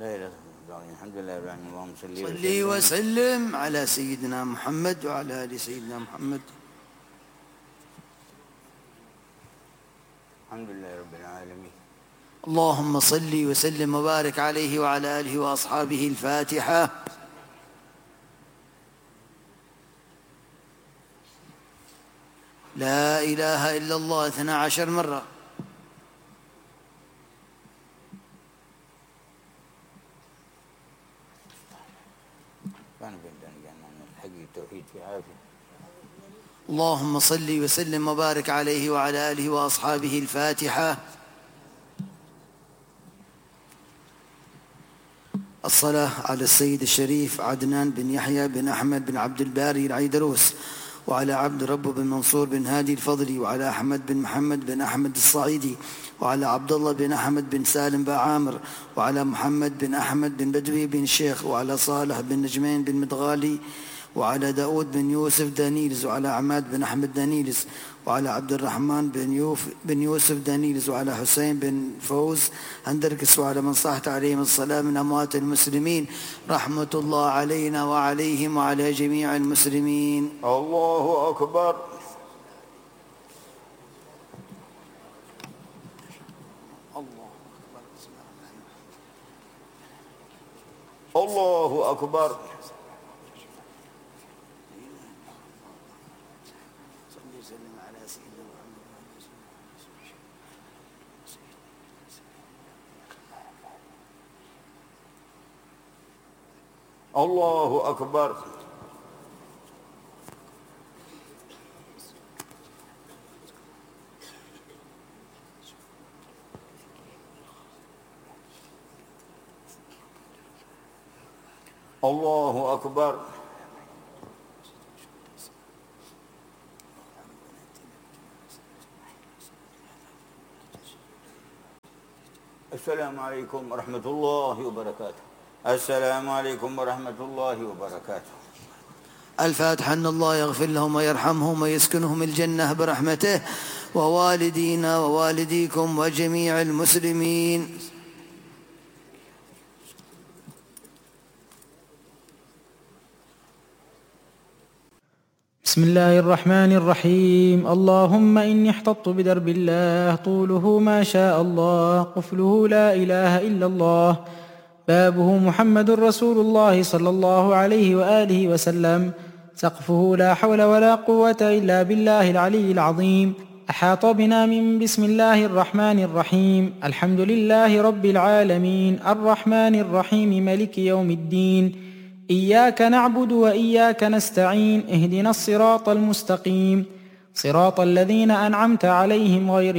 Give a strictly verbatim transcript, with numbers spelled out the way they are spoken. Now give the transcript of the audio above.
لا إله إلا الله. الحمد لله رب العالمين. اللهم صل صلي وسلم على سيدنا محمد وعلى آل سيدنا محمد. الحمد لله رب العالمين. اللهم صل وسلم وبارك عليه وعلى آله وأصحابه. الفاتحة. لا إله إلا الله اثنا عشر مرة. اللهم صل وسلم وبارك عليه وعلى آله وأصحابه. الفاتحة. الصلاة على السيد الشريف عدنان بن يحيى بن أحمد بن عبد الباري العيدروس، وعلى عبد رب بن منصور بن هادي الفضلي، وعلى أحمد بن محمد بن أحمد الصعيدي، وعلى عبد الله بن أحمد بن سالم بن عامر، وعلى محمد بن أحمد بن بدوي بن الشيخ، وعلى صالح بن نجمين بن مدغالي، وعلى داود بن يوسف دانيلز، وعلى عماد بن أحمد دانيلز، وعلى عبد الرحمن بن, يوف بن يوسف دانيلز، وعلى حسين بن فوز هندركس، وعلى من صاحت عليهم الصلاة من أموات المسلمين رحمة الله علينا وعليهم وعلى جميع المسلمين. الله أكبر. الله أكبر. الله أكبر. الله أكبر. السلام عليكم ورحمة الله وبركاته. السلام عليكم ورحمة الله وبركاته. الفاتحة. أن الله يغفر لهم ويرحمهم ويسكنهم الجنة برحمته، ووالدينا ووالديكم وجميع المسلمين. بسم الله الرحمن الرحيم. اللهم إني احتطت بدرب الله طوله ما شاء الله، قفله لا إله إلا الله، بابه محمد رسول الله صلى الله عليه وآله وسلم، سقفه لا حول ولا قوة إلا بالله العلي العظيم. أحاط بنا من بسم الله الرحمن الرحيم. الحمد لله رب العالمين الرحمن الرحيم ملك يوم الدين، إياك نعبد وإياك نستعين، اهدنا الصراط المستقيم، صراط الذين أنعمت عليهم غير